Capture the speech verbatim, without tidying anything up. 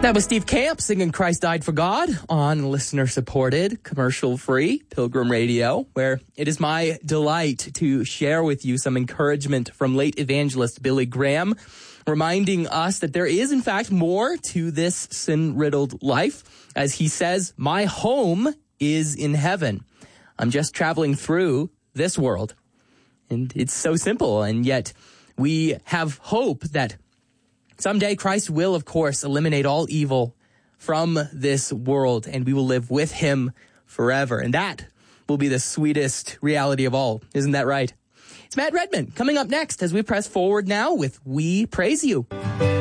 That was Steve Camp singing Christ Died for God on listener-supported, commercial-free Pilgrim Radio, where it is my delight to share with you some encouragement from late evangelist Billy Graham, reminding us that there is, in fact, more to this sin-riddled life. As he says, my home is in heaven. I'm just traveling through this world. And it's so simple, and yet we have hope that someday Christ will, of course, eliminate all evil from this world, and we will live with him forever. And that will be the sweetest reality of all. Isn't that right? It's Matt Redman coming up next as we press forward now with We Praise You.